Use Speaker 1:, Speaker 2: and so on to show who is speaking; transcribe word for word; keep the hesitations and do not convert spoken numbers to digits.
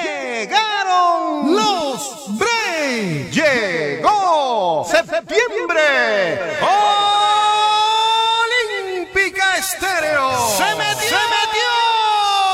Speaker 1: Llegaron los Braves. Llegó septiembre. Olímpica Estéreo. Se me